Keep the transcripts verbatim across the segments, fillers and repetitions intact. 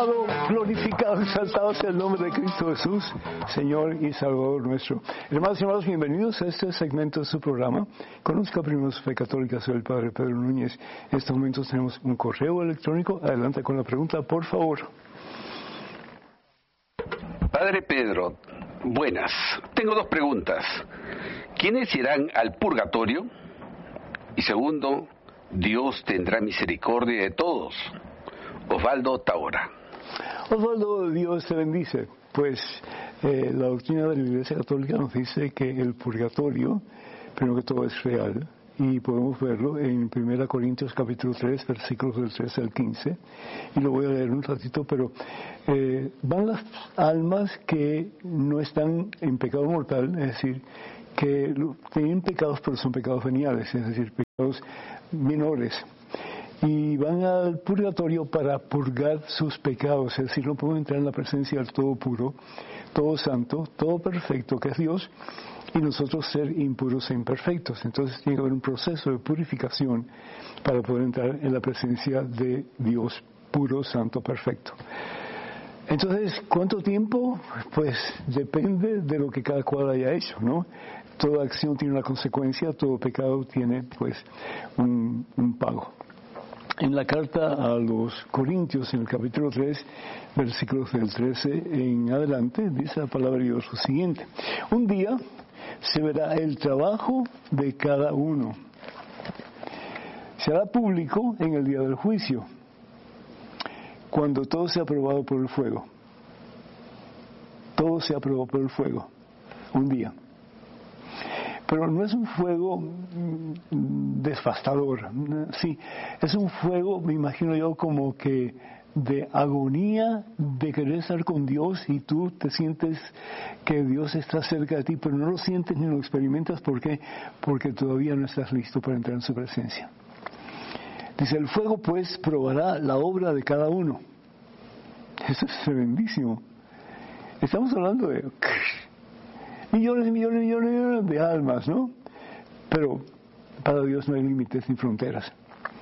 Glorificado, exaltado sea el nombre de Cristo Jesús, Señor y Salvador nuestro. Hermanos y hermanos, bienvenidos a este segmento de su programa. Conozca primero su fe católica, soy el Padre Pedro Núñez. En estos momentos tenemos un correo electrónico. Adelante con la pregunta, por favor. Padre Pedro, buenas. Tengo dos preguntas. ¿Quiénes irán al purgatorio? Y segundo, ¿Dios tendrá misericordia de todos? Osvaldo Taora. Osvaldo, Dios te bendice. Pues eh, la doctrina de la Iglesia Católica nos dice que el purgatorio, primero que todo, es real. Y podemos verlo en primera Corintios capítulo tres, versículos del trece al quince. Y lo voy a leer un ratito, pero eh, van las almas que no están en pecado mortal, es decir, que tienen pecados pero son pecados veniales, es decir, pecados menores. Y van al purgatorio para purgar sus pecados, es decir, no pueden entrar en la presencia del todo puro, todo santo, todo perfecto que es Dios, y nosotros ser impuros e imperfectos. Entonces tiene que haber un proceso de purificación para poder entrar en la presencia de Dios puro, santo, perfecto. Entonces, ¿cuánto tiempo? Pues depende de lo que cada cual haya hecho, ¿no? Toda acción tiene una consecuencia, todo pecado tiene, pues, un, un pago. En la carta a los Corintios, en el capítulo tres, versículos del trece en adelante, dice la palabra de Dios lo siguiente: un día se verá el trabajo de cada uno. Será público en el día del juicio, cuando todo sea probado por el fuego. Todo sea probado por el fuego, un día. Pero no es un fuego devastador, sí, es un fuego, me imagino yo, como que de agonía, de querer estar con Dios, y tú te sientes que Dios está cerca de ti, pero no lo sientes ni lo experimentas. ¿Por qué? Porque todavía no estás listo para entrar en su presencia. Dice, el fuego pues probará la obra de cada uno. Eso es tremendísimo. Estamos hablando de millones y millones y millones, millones de almas, ¿no? Pero para Dios no hay límites ni fronteras.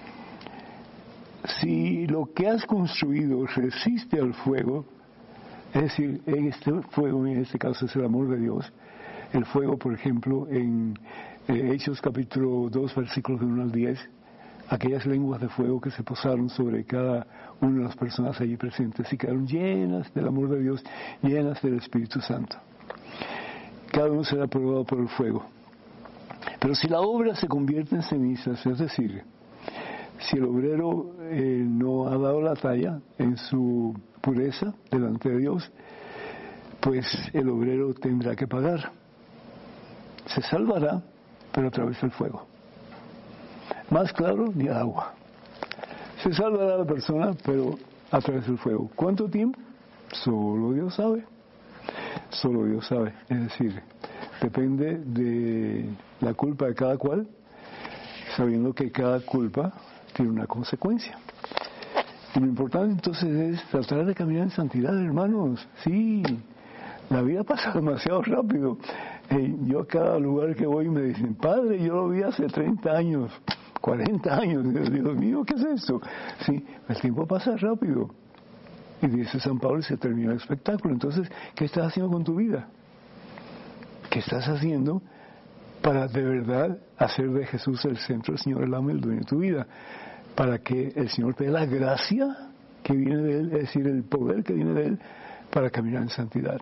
Si lo que has construido resiste al fuego, es decir, en este fuego, en este caso es el amor de Dios, el fuego, por ejemplo, en eh, Hechos capítulo dos, versículos de uno al diez, aquellas lenguas de fuego que se posaron sobre cada una de las personas allí presentes y quedaron llenas del amor de Dios, llenas del Espíritu Santo. Cada uno será probado por el fuego. Pero si la obra se convierte en cenizas, es decir, si el obrero eh, no ha dado la talla en su pureza delante de Dios, pues el obrero tendrá que pagar. Se salvará, pero a través del fuego. Más claro, ni agua. Se salvará la persona, pero a través del fuego. ¿Cuánto tiempo? Solo Dios sabe. Solo Dios sabe. Es decir, depende de la culpa de cada cual, sabiendo que cada culpa tiene una consecuencia. Y lo importante entonces es tratar de caminar en santidad, hermanos. Sí, la vida pasa demasiado rápido. Eh, yo a cada lugar que voy me dicen, Padre, yo lo vi hace treinta años, cuarenta años. Dios mío, ¿qué es esto? Sí, el tiempo pasa rápido. Y dice San Pablo, y se termina el espectáculo. Entonces, ¿qué estás haciendo con tu vida? ¿Qué estás haciendo para de verdad hacer de Jesús el centro, el Señor, el amo y el dueño de tu vida? Para que el Señor te dé la gracia que viene de Él, es decir, el poder que viene de Él, para caminar en santidad.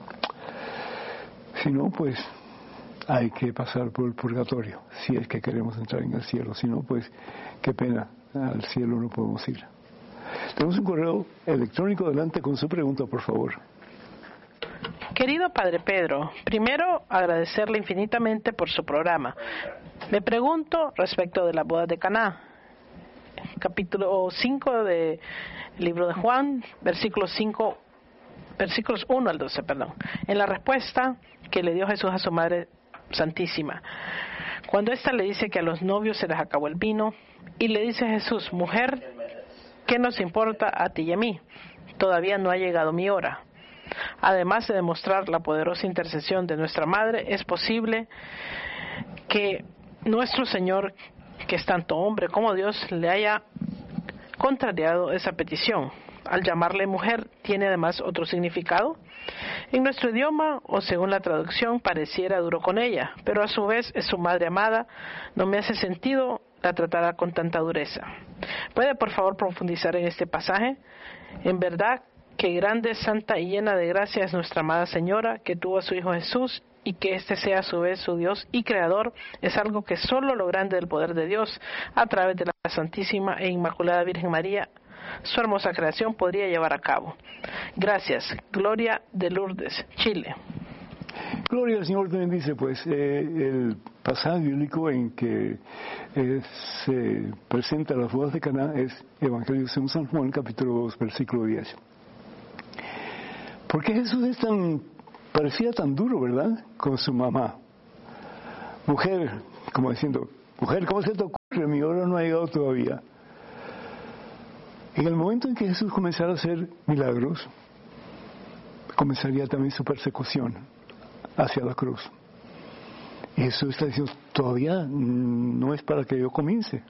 Si no, pues hay que pasar por el purgatorio, si es que queremos entrar en el cielo. Si no, pues qué pena, al cielo no podemos ir. Tenemos un correo electrónico. Adelante con su pregunta, por favor. Querido Padre Pedro, primero agradecerle infinitamente por su programa. Me pregunto respecto de la boda de Caná, capítulo cinco del libro de Juan, versículos cinco, versículos uno al doce, perdón. En la respuesta que le dio Jesús a su Madre Santísima, cuando ésta le dice que a los novios se les acabó el vino, y le dice Jesús, mujer, ¿qué nos importa a ti y a mí? Todavía no ha llegado mi hora. Además de demostrar la poderosa intercesión de nuestra Madre, es posible que nuestro Señor, que es tanto hombre como Dios, le haya contrariado esa petición. al llamarle mujer, tiene además otro significado? En nuestro idioma, o según la traducción, pareciera duro con ella, pero a su vez es su madre amada. No me hace sentido la tratará con tanta dureza. ¿Puede por favor profundizar en este pasaje? En verdad que grande, santa y llena de gracia es nuestra amada Señora, que tuvo a su Hijo Jesús, y que éste sea a su vez su Dios y Creador, es algo que solo lo grande del poder de Dios, a través de la Santísima e Inmaculada Virgen María, su hermosa creación, podría llevar a cabo. Gracias. Gloria de Lourdes, Chile. Gloria al Señor también dice, pues, eh, el pasaje bíblico en que eh, se presenta las bodas de Caná es Evangelio según San Juan, capítulo dos, versículo diez. ¿Por qué Jesús es tan, parecía tan duro, verdad, con su mamá? Mujer, como diciendo, mujer, ¿cómo se te ocurre? Mi hora no ha llegado todavía. En el momento en que Jesús comenzara a hacer milagros, comenzaría también su persecución hacia la cruz. Y Jesús está diciendo, todavía no es para que yo comience,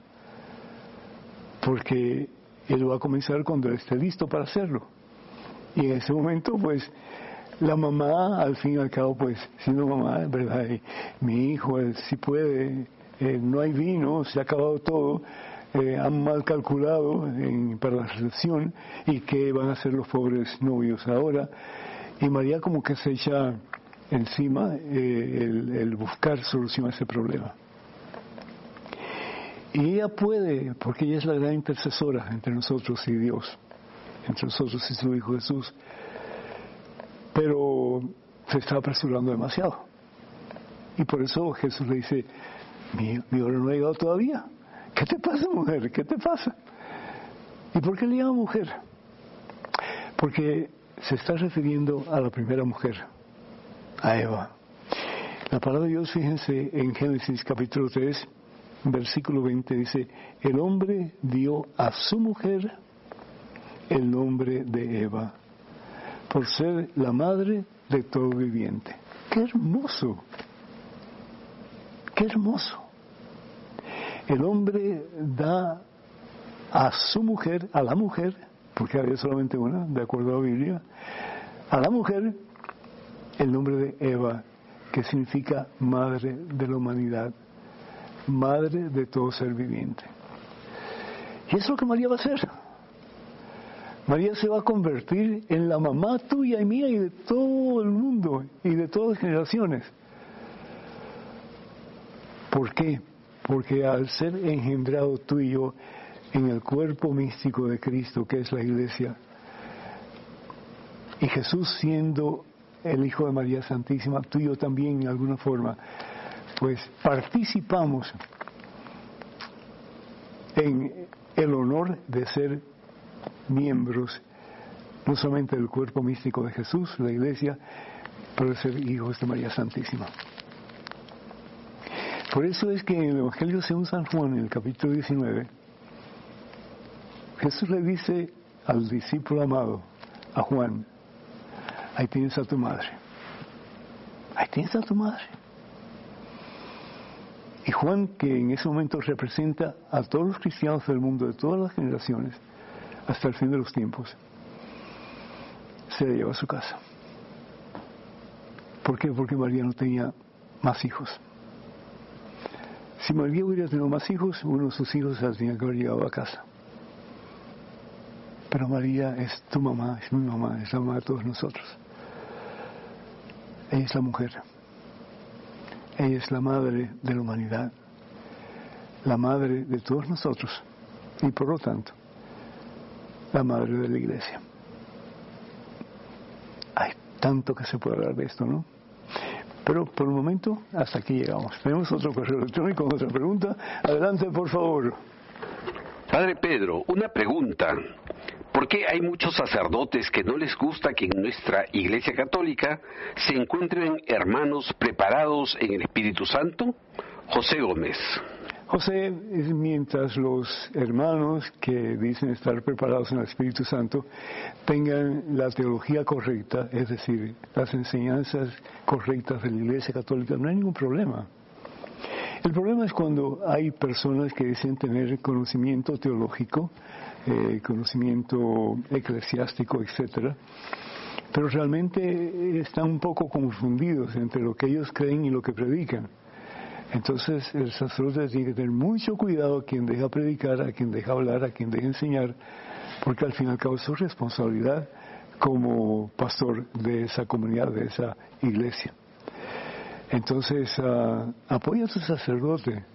porque Él va a comenzar cuando Él esté listo para hacerlo. Y en ese momento, pues, la mamá, al fin y al cabo, pues, siendo mamá, ¿verdad? Y mi hijo, él sí puede, eh, no hay vino, se ha acabado todo, eh, han mal calculado en, para la recepción, y qué van a hacer los pobres novios ahora. Y María como que se echa encima eh, el, el buscar solución a ese problema. Y ella puede, porque ella es la gran intercesora entre nosotros y Dios, entre nosotros y su Hijo Jesús, pero se está apresurando demasiado. Y por eso Jesús le dice, mi, mi hora no ha llegado todavía. ¿Qué te pasa, mujer? ¿Qué te pasa? ¿Y por qué le llama mujer? Porque se está refiriendo a la primera mujer, a Eva. La palabra de Dios, fíjense, en Génesis capítulo tres, versículo veinte, dice, el hombre dio a su mujer el nombre de Eva, por ser la madre de todo viviente. ¡Qué hermoso! ¡Qué hermoso! El hombre da a su mujer, a la mujer, porque había solamente una, de acuerdo a la Biblia, a la mujer el nombre de Eva, que significa madre de la humanidad, madre de todo ser viviente. Y es lo que María va a hacer. María se va a convertir en la mamá tuya y mía y de todo el mundo y de todas las generaciones. ¿Por qué? Porque al ser engendrado tú y yo en el cuerpo místico de Cristo, que es la Iglesia, y Jesús siendo el Hijo de María Santísima, tú y yo también en alguna forma, pues participamos en el honor de ser miembros no solamente del cuerpo místico de Jesús, la Iglesia, pero de ser hijos de María Santísima. Por eso es que en el Evangelio según San Juan, en el capítulo diecinueve, Jesús le dice al discípulo amado, a Juan, ahí tienes a tu madre, ahí tienes a tu madre. Y Juan, que en ese momento representa a todos los cristianos del mundo, de todas las generaciones, hasta el fin de los tiempos, se la lleva a su casa. ¿Por qué? Porque María no tenía más hijos. Si María hubiera tenido más hijos, uno de sus hijos se la tenía que haber llevado a casa. Pero María es tu mamá, es mi mamá, es la mamá de todos nosotros. Ella es la mujer. Ella es la madre de la humanidad, la madre de todos nosotros y por lo tanto, la madre de la Iglesia. Hay tanto que se puede hablar de esto, ¿no? Pero por el momento, hasta aquí llegamos. Tenemos otro correo electrónico, otra pregunta. Adelante, por favor. Padre Pedro, una pregunta. ¿Por qué hay muchos sacerdotes que no les gusta que en nuestra Iglesia Católica se encuentren hermanos preparados en el Espíritu Santo? José Gómez. José, mientras los hermanos que dicen estar preparados en el Espíritu Santo tengan la teología correcta, es decir, las enseñanzas correctas de la Iglesia Católica, no hay ningún problema. El problema es cuando hay personas que dicen tener conocimiento teológico eh, conocimiento eclesiástico, etcétera, pero realmente están un poco confundidos entre lo que ellos creen y lo que predican. Entonces el sacerdote tiene que tener mucho cuidado a quien deja predicar, a quien deja hablar, a quien deja enseñar, porque al fin y al cabo es su responsabilidad como pastor de esa comunidad, de esa iglesia. Entonces uh, apoya a tu sacerdote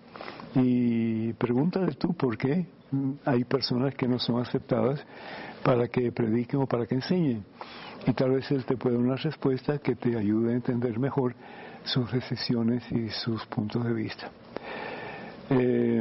y pregúntale tú por qué hay personas que no son aceptadas para que prediquen o para que enseñen. Y tal vez él te pueda dar una respuesta que te ayude a entender mejor sus decisiones y sus puntos de vista. Eh,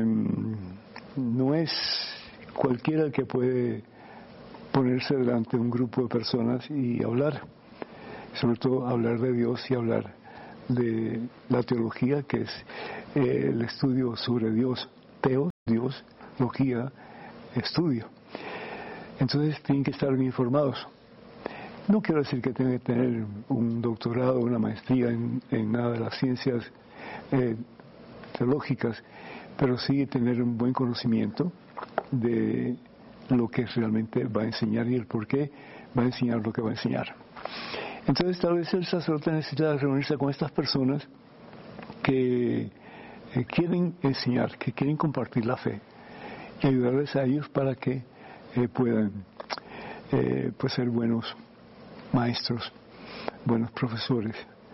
no es cualquiera el que puede ponerse delante de un grupo de personas y hablar, sobre todo hablar de Dios y hablar de la teología, que es eh, el estudio sobre Dios. Teo, Dios, logía, estudio. Entonces tienen que estar bien informados. No quiero decir que tengan que tener un doctorado, una maestría en, en nada de las ciencias eh, teológicas, pero sí tener un buen conocimiento de lo que realmente va a enseñar y el por qué va a enseñar lo que va a enseñar. Entonces tal vez el sacerdote necesita reunirse con estas personas que eh, quieren enseñar, que quieren compartir la fe y ayudarles a ellos para que eh, puedan eh, pues ser buenos maestros, buenos profesores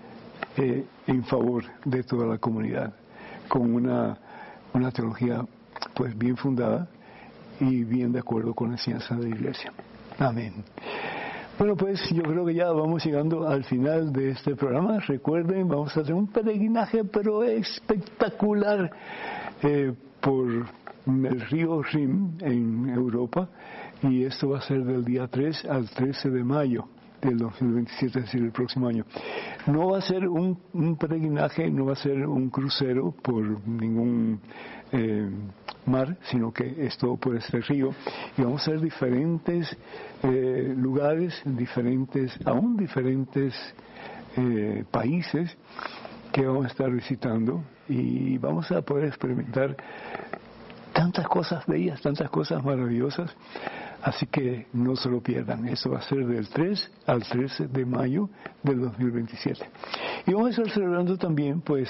eh, en favor de toda la comunidad, con una, una teología pues bien fundada y bien de acuerdo con la enseñanza de la iglesia. Amén. Bueno, pues yo creo que ya vamos llegando al final de este programa. Recuerden, vamos a hacer un peregrinaje pero espectacular eh, por el río Rin en Europa, y esto va a ser del día tres al trece de mayo del dos mil veintisiete, es decir, el próximo año. No va a ser un, un peregrinaje, no va a ser un crucero por ningún eh, mar, sino que es todo por este río, y vamos a hacer diferentes eh, lugares, diferentes, aún diferentes eh, países que vamos a estar visitando, y vamos a poder experimentar tantas cosas bellas, tantas cosas maravillosas. Así que no se lo pierdan. Eso va a ser del tres al trece de mayo del dos mil veintisiete. Y vamos a estar celebrando también, pues,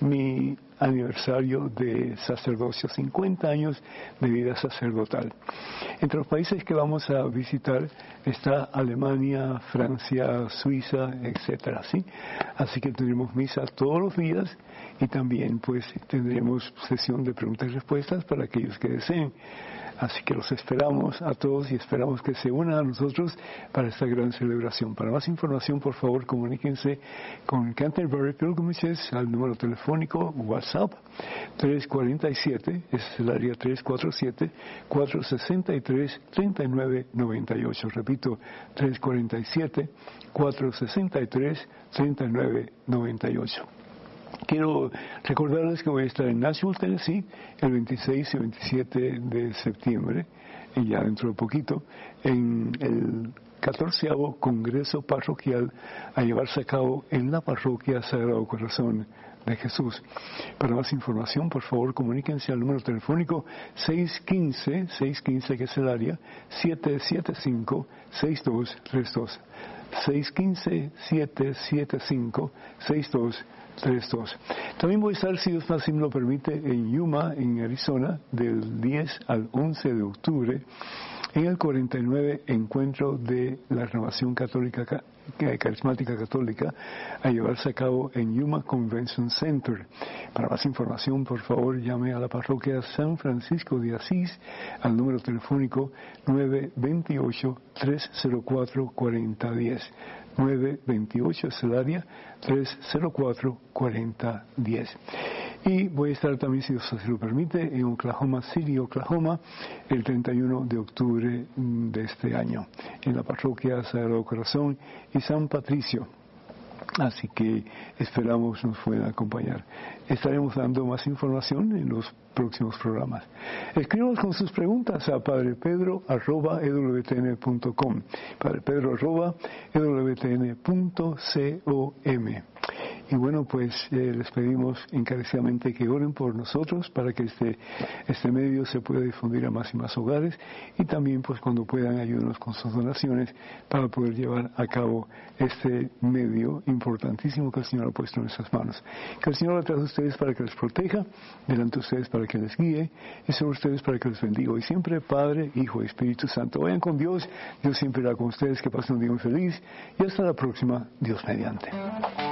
mi aniversario de sacerdocio, cincuenta años de vida sacerdotal. Entre los países que vamos a visitar está Alemania, Francia, Suiza, etcétera, ¿sí? Así que tendremos misa todos los días y también, pues, tendremos sesión de preguntas y respuestas para aquellos que deseen. Así que los esperamos a todos y esperamos que se unan a nosotros para esta gran celebración. Para más información, por favor, comuníquense con Canterbury Pilgrimages al número telefónico WhatsApp tres cuatro siete, ese es el área tres cuatro siete, cuatro seis tres, tres nueve nueve ocho. Repito, tres cuatro siete, cuatro seis tres, tres nueve nueve ocho. Quiero recordarles que voy a estar en Nashville, Tennessee, el veintiséis y veintisiete de septiembre, y ya dentro de poquito, en el catorceavo Congreso Parroquial a llevarse a cabo en la Parroquia Sagrado Corazón de Jesús. Para más información, por favor, comuníquense al número telefónico seis uno cinco, seis uno cinco, que es el área, siete siete cinco, seis dos tres dos. seis uno cinco, siete siete cinco, seis dos tres dos. También voy a estar, si Dios así me lo permite, en Yuma, en Arizona, del diez al once de octubre, en el cuarenta y nueve Encuentro de la Renovación Católica, Carismática Católica, a llevarse a cabo en Yuma Convention Center. Para más información, por favor, llame a la parroquia San Francisco de Asís al número telefónico nueve dos ocho, tres cero cuatro, cuatro cero uno cero. nueve dos ocho es el área, tres cero cuatro, cuatro cero uno cero. Y voy a estar también, si Dios así lo permite, en Oklahoma City, Oklahoma, el treinta y uno de octubre de este año, en la parroquia Sagrado Corazón y San Patricio. Así que esperamos nos puedan acompañar. Estaremos dando más información en los próximos programas. Escríbanos con sus preguntas a padrepedro arroba e w t n punto com, padrepedro arroba e w t n punto com. Y bueno, pues eh, les pedimos encarecidamente que oren por nosotros para que este, este medio se pueda difundir a más y más hogares, y también pues cuando puedan ayudarnos con sus donaciones para poder llevar a cabo este medio importantísimo que el Señor ha puesto en nuestras manos. Que el Señor lo trae a ustedes para que les proteja, delante de ustedes para que les guíe, y sobre ustedes para que les bendiga. Y siempre Padre, Hijo y Espíritu Santo. Vayan con Dios, Dios siempre irá con ustedes. Que pasen un día muy feliz y hasta la próxima, Dios mediante.